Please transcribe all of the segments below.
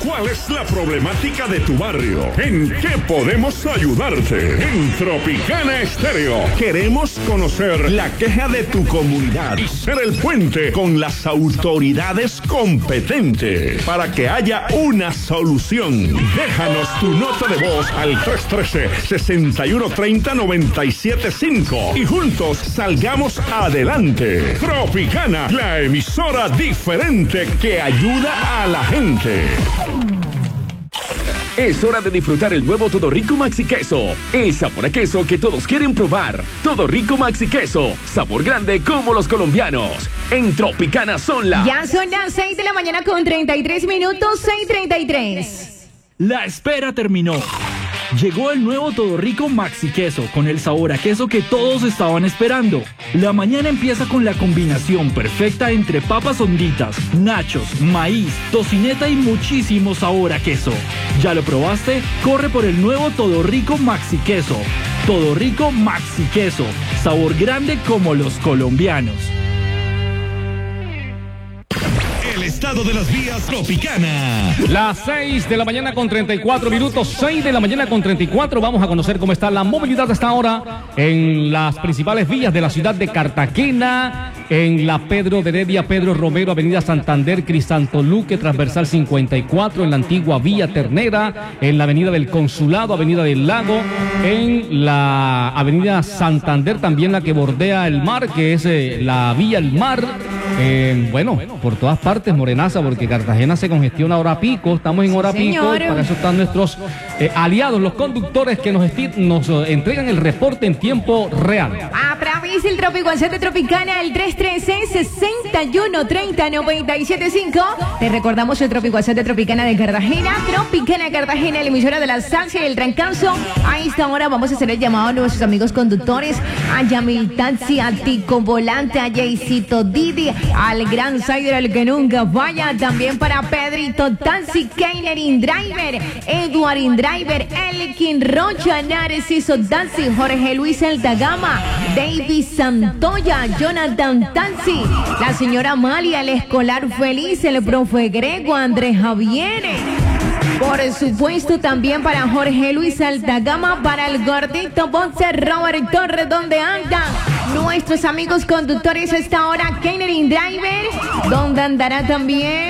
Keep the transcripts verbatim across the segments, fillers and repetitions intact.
¿Cuál es la problemática de tu barrio? ¿En qué podemos ayudarte? En Tropicana Estéreo queremos conocer la queja de tu comunidad y ser el puente con las autoridades competentes para que haya una solución. Déjanos tu nota de voz al tres uno tres, seis uno tres cero, nueve siete cinco y juntos salgamos adelante. Tropicana, la emisora diferente que ayuda a la gente. Es hora de disfrutar el nuevo Todo Rico Maxi Queso. El sabor a queso que todos quieren probar. Todo Rico Maxi Queso. Sabor grande como los colombianos. En Tropicana son las... Ya son las seis de la mañana con treinta y tres minutos, seis treinta y tres. La espera terminó. Llegó el nuevo Todo Rico Maxi Queso con el sabor a queso que todos estaban esperando. La mañana empieza con la combinación perfecta entre papas honditas, nachos, maíz, tocineta y muchísimo sabor a queso. ¿Ya lo probaste? Corre por el nuevo Todo Rico Maxi Queso. Todo Rico Maxi Queso. Sabor grande como los colombianos. Estado de las vías Tropicana. Las seis de la mañana con treinta y cuatro minutos, seis de la mañana con treinta y cuatro. Vamos a conocer cómo está la movilidad hasta ahora en las principales vías de la ciudad de Cartagena, en la Pedro de Heredia, Pedro Romero, Avenida Santander, Crisanto Luque, transversal cincuenta y cuatro, en la antigua Vía Ternera, en la Avenida del Consulado, Avenida del Lago, en la Avenida Santander, también la que bordea el mar, que es eh, la Vía El Mar. Eh, bueno, por todas partes, Morenaza, porque Cartagena se congestiona a hora pico, estamos en hora sí, pico, para eso están nuestros eh, aliados, los conductores que nos, esti- nos uh, entregan el reporte en tiempo real. A través del Trópico al de Tropicana, el tres tres seis, seis uno tres cero, nueve siete cinco. Te recordamos el Trópico al de Tropicana de Cartagena, Tropicana Cartagena, la emisora de la salsa y el trancazo. A esta hora vamos a hacer el llamado a nuestros amigos conductores, a Yamil Taxi, a Tico Volante, a Jaycito Didi, al Gran Sider, al que nunca vaya, también para Pedrito Taxi, Keiner Indriver, Edward Indriver, Elkin Rocha, Narciso Taxi, Jorge Luis Altagama, David Santoya, Jonathan Taxi, la señora Amalia, el escolar feliz, el profe Grego, Andrés Javier. Por supuesto, también para Jorge Luis Altagama, para el gordito boxer Robert Torres, donde andan nuestros amigos conductores a esta hora, Keiner Driver, donde andará también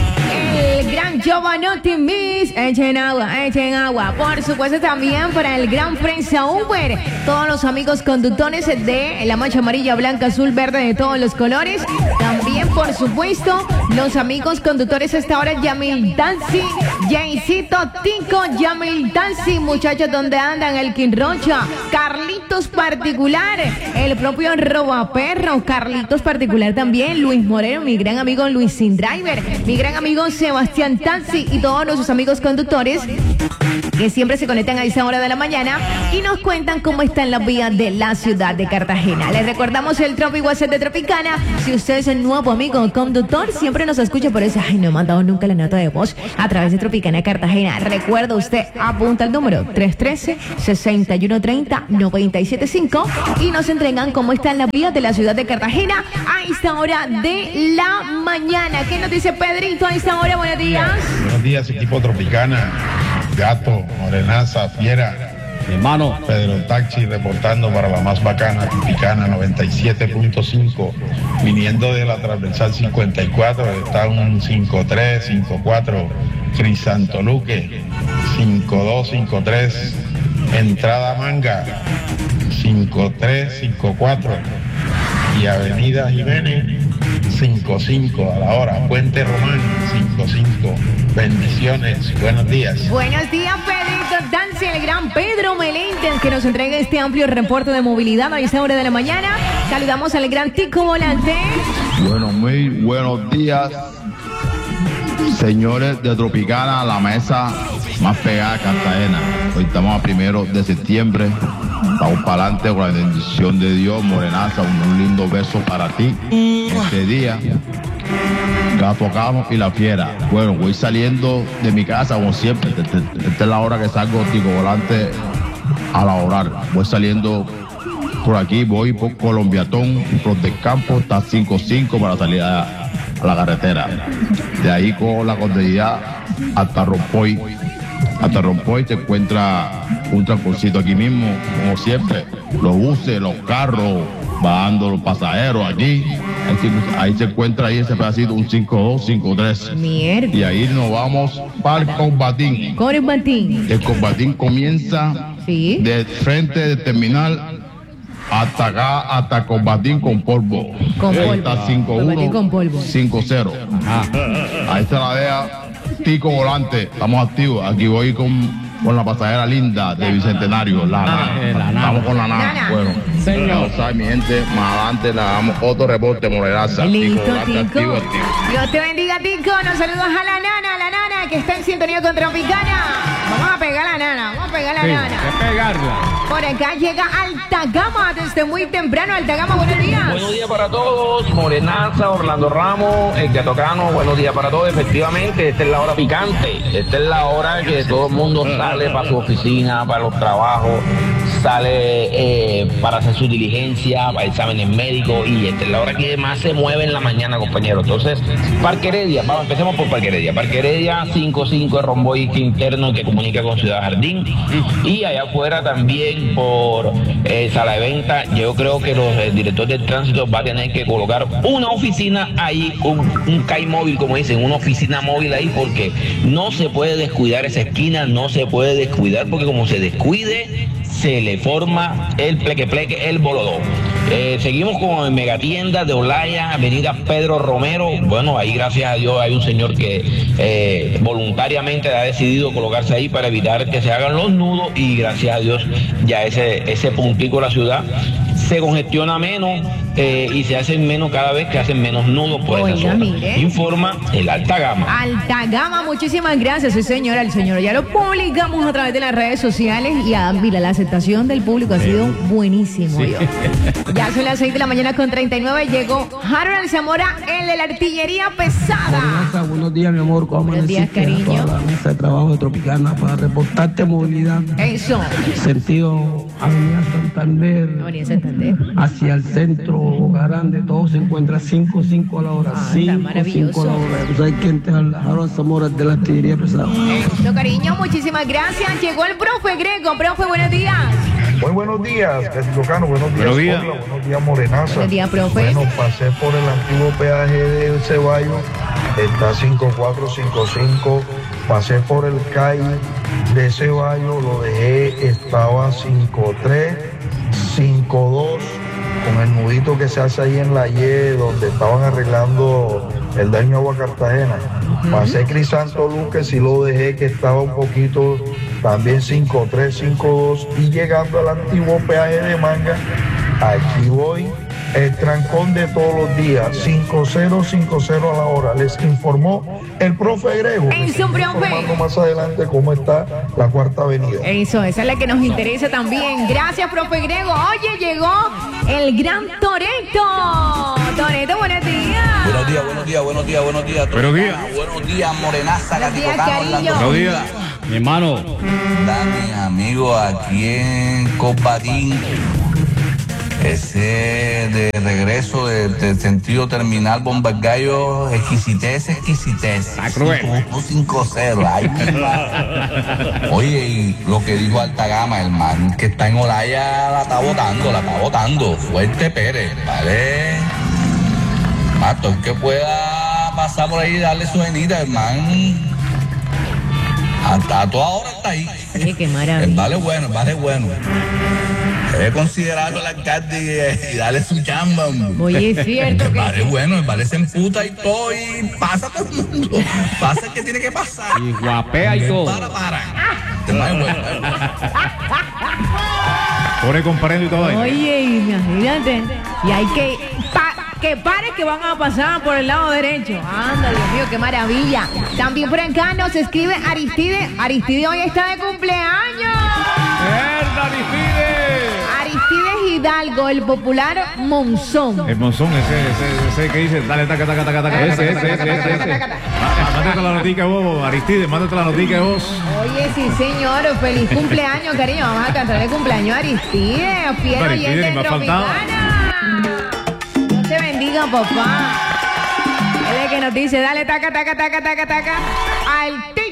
el gran Giovanotti Miss. Echen agua, echen agua. Por supuesto, también para el gran Prensa Uber, todos los amigos conductores de la mancha amarilla, blanca, azul, verde, de todos los colores. También, por supuesto, los amigos conductores a esta hora, Yamil Taxi, Jaycito Tico, Yamil Taxi, muchachos, donde andan el King Rocha, Carlitos Particular, el propio Robaperro, Carlitos Particular también, Luis Moreno, mi gran amigo Luis Sin Driver, mi gran amigo Sebastián Taxi y todos nuestros amigos conductores que siempre se conectan a esa hora de la mañana y nos cuentan cómo están las vías de la ciudad de Cartagena. Les recordamos el Trópico WhatsApp de Tropicana. Si usted es el nuevo amigo conductor, siempre nos escucha por eso. Ay, no he mandado nunca la nota de voz a través de Tropicana Cartagena. Recuerda, usted apunta el número tres uno tres, seis uno tres cero, nueve siete cinco y nos entregan cómo están las vías de la ciudad de Cartagena a esta hora de la mañana. ¿Qué nos dice Pedrito a esta hora? Buenos días. Buenos días, equipo Tropicana. Gato, Morenaza, Fiera, hermano Pedro Taxi reportando para la más bacana, Tropicana noventa y siete punto cinco, viniendo de la transversal cincuenta y cuatro, está un cinco tres, cinco cuatro, Crisanto Luque, cinco dos, cinco tres, entrada Manga, cinco tres, cinco cuatro, y Avenida Jiménez, cinco cinco a la hora, Puente Román, cinco cinco. Bendiciones, buenos días. Buenos días, Pedrito Taxi, el gran Pedro Meléndez, que nos entrega este amplio reporte de movilidad a esta hora de la mañana. Saludamos al gran Tico Volante. Bueno, muy buenos días, señores de Tropicana, la mesa más pegada de Cartagena. Hoy estamos a primero de septiembre. Vamos para adelante con la bendición de Dios. Morenaza, un, un lindo beso para ti este día. Gato Camo y la Fiera. Bueno, voy saliendo de mi casa como siempre. Esta, esta es la hora que salgo, Tico Volante, a laborar. Voy saliendo por aquí, voy por Colombiatón, por del Campo, está cinco cinco para salir a, a la carretera. De ahí con la cordialidad hasta Rompoy. Hasta Rompoy se encuentra un transportito aquí mismo, como siempre. Los buses, los carros, bajando los pasajeros aquí. Ahí se, ahí se encuentra ahí ese pedacito, un cinco dos, cinco tres. Mierda. Y ahí nos vamos para el Combatín. Combatín. El Combatín comienza sí. de frente del terminal hasta acá, hasta Combatín con polvo. Con polvo. Está cinco uno, cinco cero. Ahí está la deja. Tico Volante, estamos activos. Aquí voy con, con la pasajera linda de Bicentenario, la nana. Eh, la nana. Estamos con la nana. Nana. Bueno, Señor. ya saben, mi gente, más adelante le damos otro reporte, Moreraza. Listo, Tico Volante, Tico. activo, activo. Dios te bendiga, Tico. Nos saludos a la nana, la nana que está en sintonía con Tropicana. Vamos a pegar a la nana, vamos a pegar a la Sí, nana. hay que pegarla. Por acá llega Alta Gama desde muy temprano. Alta Gama, buenos días. Buenos días para todos, Morenaza, Orlando Ramos, el Gatocano, buenos días para todos. Efectivamente, esta es la hora picante, esta es la hora que todo el mundo sale para su oficina, para los trabajos, sale eh, para hacer su diligencia, para exámenes médicos, y esta es la hora que más se mueve en la mañana, compañeros. Entonces, Parque Heredia, vamos, empecemos por Parque Heredia. Parque Heredia, cinco cinco, Romboy interno que comunica con Ciudad Jardín, y allá afuera también por eh, sala de venta. Yo creo que los eh, directores del tránsito va a tener que colocar una oficina ahí, un, un C A I móvil, como dicen, una oficina móvil ahí, porque no se puede descuidar esa esquina, no se puede descuidar, porque como se descuide, se le forma el pleque pleque, el bolodón. Eh, seguimos con Megatienda de Olaya, avenida Pedro Romero. Bueno, ahí gracias a Dios hay un señor que eh, voluntariamente ha decidido colocarse ahí para evitar que se hagan los nudos, y gracias a Dios ya ese, ese puntico de la ciudad se congestiona menos eh, y se hacen menos cada vez que hacen menos nudos por Oiga, esa zona. mire. Informa el Alta Gama. Alta Gama, muchísimas gracias, sí, señora. El señor ya lo publicamos a través de las redes sociales y ah, mira, la aceptación del público ha sido buenísimo. Sí. Dios. Ya son las seis de la mañana con treinta y nueve. Llegó Harold Zamora, el de la artillería pesada. Morenaza, buenos días, mi amor. ¿Cómo Buenos días, amaneciste? cariño. A toda la mesa de trabajo de Tropicana para reportarte movilidad. Eso. Sentido Avenida Santander, Avenida Santander. hacia el centro grande, todo se encuentra cinco cinco a la hora. Ah, está cinco maravilloso. cinco a la hora. Tú sabes quién te habla, Harold Zamora de la artillería pesada. Eso, cariño, muchísimas gracias. Llegó el profe Greco. Profe, buenos días. Muy buenos días, Gatocano, buenos días, Buenos días. Orla, buenos días, Morenaza. Buenos días, profe. Bueno, pasé por el antiguo peaje del Ceballos, está cinco cuatro cinco cinco, pasé por el C A I de Ceballos, lo dejé, estaba cinco tres cinco dos, con el nudito que se hace ahí en la Y, donde estaban arreglando el daño a Agua Cartagena. Pasé Crisanto Luque, sí lo dejé, que estaba un poquito también cinco tres cinco dos, y llegando al antiguo peaje de Manga, aquí voy, el trancón de todos los días, cinco cero cinco cero a la hora. Les informó el profe Grego. Les Eso, estaré profe. informando más adelante cómo está la Cuarta Avenida. Eso, esa es la que nos interesa también. Gracias, profe Grego. Oye, llegó el gran Toreto. Toreto, buenos días. Buenos días, buenos días, buenos días, buenos días. Buenos días. Buenos días, Morenaza, Buenos días, Gatocano, cariño. Orlando. Buenos días, mi hermano. Dani, amigo, aquí en Combatín. Ese de regreso del de sentido terminal Bomba Gallo, exquisitez, exquisitez. Ah, cruel. cinco cero. Ay, mi madre. Oye, y lo que dijo Alta Gama, el man que está en Olaya la está botando, la está botando. Fuerte Pérez, ¿vale? Mato, el que pueda pasar por ahí y darle su venida, el man. Hasta a toda hora está ahí. Oye, qué El maravilla. vale es bueno, el vale es bueno. Debe considerarlo el alcalde y, y darle su chamba. hombre. Oye, es cierto El que vale es bueno, el vale se emputa y todo y pasa todo el mundo. Pasa el que tiene que pasar. Y guapea y todo. Para, para. El vale es bueno. Pone comparendo y todo ahí. Oye, imagínate. Y hay que pa- que pares que van a pasar por el lado derecho. Anda, Dios mío, qué maravilla. También por acá nos escribe Aristide. Aristide hoy está de cumpleaños. ¡Mierda, Aristide! Aristides Hidalgo, el popular Monzón. El monzón, ese, ese, ese que dice, dale, taca, taca, taca, taca. Ese, ese, ese, ese, ese. Mándate la notica vos, Aristide, mándate la notica vos. Oye, sí, señor. Feliz cumpleaños, cariño. Vamos a cantar el cumpleaños a Aristides. Fiel Aristide, oyente ni me de ha faltado. Tropicana. Dios te bendiga, papá. Él es el que nos dice, dale, taca, taca, taca, taca, taca. Al